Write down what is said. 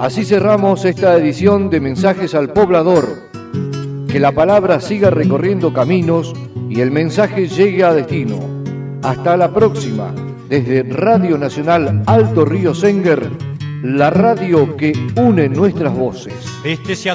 Así cerramos esta edición de Mensajes al Poblador. Que la palabra siga recorriendo caminos y el mensaje llegue a destino. Hasta la próxima, desde Radio Nacional Alto Río Senguer, la radio que une nuestras voces.